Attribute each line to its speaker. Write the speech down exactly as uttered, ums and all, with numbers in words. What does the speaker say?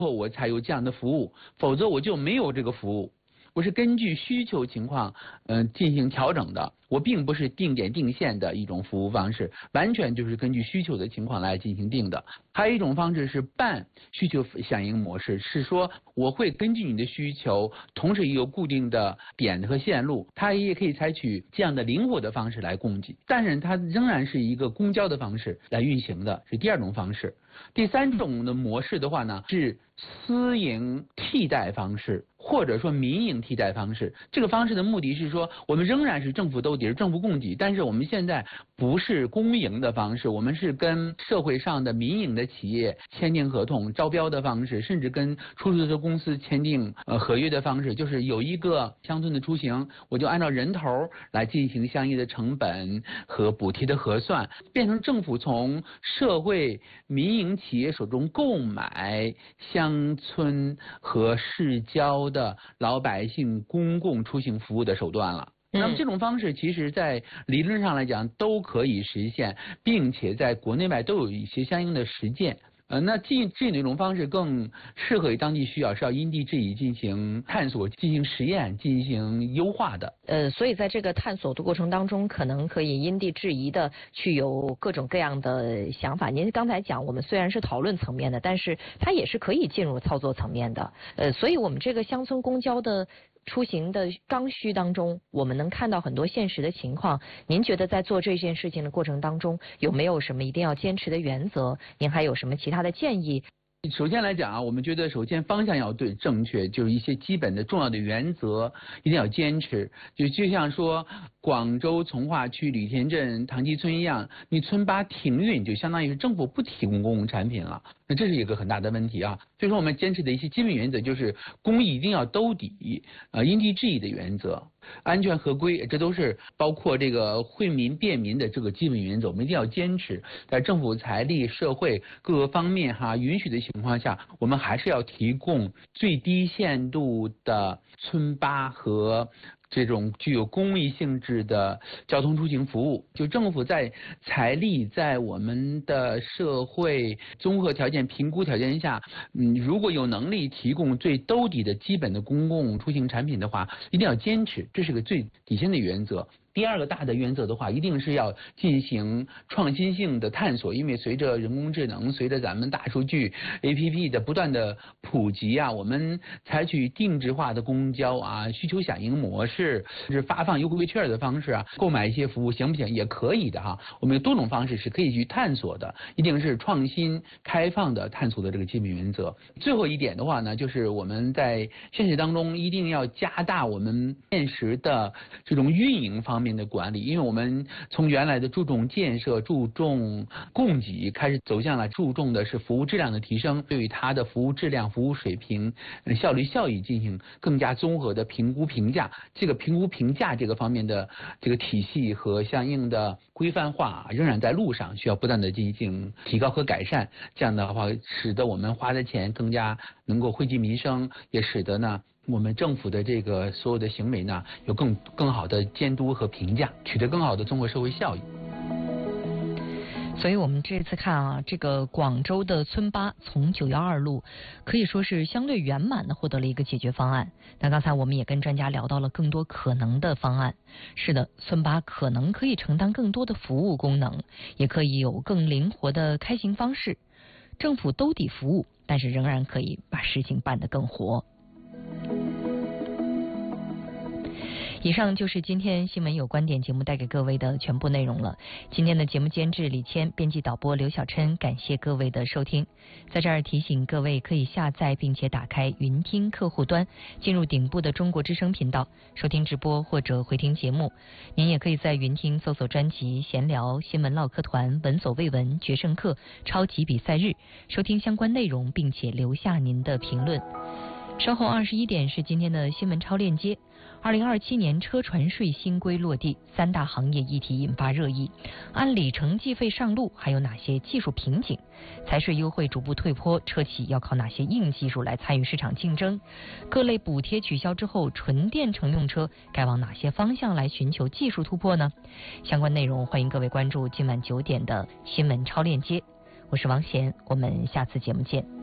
Speaker 1: 我才有这样的服务，否则我就没有这个服务。我是根据需求情况，嗯、呃，进行调整的。我并不是定点定线的一种服务方式，完全就是根据需求的情况来进行定的。还有一种方式是半需求响应模式，是说我会根据你的需求，同时也有固定的点和线路，它也可以采取这样的灵活的方式来供给，但是它仍然是一个公交的方式来运行的，是第二种方式。第三种的模式的话呢，是私营替代方式，或者说民营替代方式。这个方式的目的是说，我们仍然是政府兜底、政府供给，但是我们现在不是公营的方式，我们是跟社会上的民营的企业签订合同、招标的方式，甚至跟出租车公司签订呃合约的方式，就是有一个乡村的出行，我就按照人头来进行相应的成本和补贴的核算，变成政府从社会民营企业手中购买乡村和市郊的老百姓公共出行服务的手段了。那么这种方式其实在理论上来讲都可以实现，并且在国内外都有一些相应的实践。呃，那这这哪种方式更适合于当地需要，是要因地制宜进行探索、进行实验、进行优化的。
Speaker 2: 呃，所以在这个探索的过程当中，可能可以因地制宜的去有各种各样的想法。您刚才讲，我们虽然是讨论层面的，但是它也是可以进入操作层面的。呃，所以我们这个乡村公交的出行的刚需当中，我们能看到很多现实的情况。您觉得在做这件事情的过程当中，有没有什么一定要坚持的原则？您还有什么其他的建议？
Speaker 1: 首先来讲啊，我们觉得首先方向要对正确，就是一些基本的重要的原则一定要坚持。就就像说广州从化区李田镇唐集村一样，你村巴停运就相当于是政府不提供公共产品了，那这是一个很大的问题啊。所以说我们坚持的一些基本原则就是公益一定要兜底，呃，因地制宜的原则，安全合规，这都是包括这个惠民便民的这个基本原则，我们一定要坚持。在政府财力、社会各个方面哈允许的情况下，我们还是要提供最低限度的村巴和这种具有公益性质的交通出行服务。就政府在财力在我们的社会综合条件评估条件下，嗯，如果有能力提供最兜底的基本的公共出行产品的话，一定要坚持，这是个最底线的原则。第二个大的原则的话，一定是要进行创新性的探索，因为随着人工智能，随着咱们大数据 A P P 的不断的普及啊，我们采取定制化的公交啊，需求响应模式，是发放优惠券的方式啊，购买一些服务行不行？也可以的哈。我们有多种方式是可以去探索的，一定是创新开放的探索的这个基本原则。最后一点的话呢，就是我们在现实当中一定要加大我们现实的这种运营方面面的管理，因为我们从原来的注重建设、注重供给，开始走向了注重的是服务质量的提升，对于它的服务质量、服务水平、效率、效益进行更加综合的评估评价。这个评估评价这个方面的这个体系和相应的规范化仍然在路上，需要不断的进行提高和改善。这样的话，使得我们花的钱更加能够惠及民生，也使得呢我们政府的这个所有的行为呢，有更更好的监督和评价，取得更好的综合社会效益。
Speaker 2: 所以我们这次看啊，这个广州的村巴从九幺二路可以说是相对圆满的获得了一个解决方案。那刚才我们也跟专家聊到了更多可能的方案。是的，村巴可能可以承担更多的服务功能，也可以有更灵活的开行方式。政府兜底服务，但是仍然可以把事情办得更活。以上就是今天新闻有观点节目带给各位的全部内容了。今天的节目监制李谦，编辑导播刘小琛，感谢各位的收听。在这儿提醒各位，可以下载并且打开云听客户端，进入顶部的中国之声频道收听直播或者回听节目。您也可以在云听搜索专辑闲聊、新闻唠嗑团、闻所未闻、决胜客、超级比赛日，收听相关内容并且留下您的评论。稍后二十一点是今天的新闻超链接。二零二七年车船税新规落地，三大行业议题引发热议。按里程计费上路，还有哪些技术瓶颈？财税优惠逐步退坡，车企要靠哪些硬技术来参与市场竞争？各类补贴取消之后，纯电乘用车该往哪些方向来寻求技术突破呢？相关内容欢迎各位关注今晚九点的新闻超链接。我是王贤，我们下次节目见。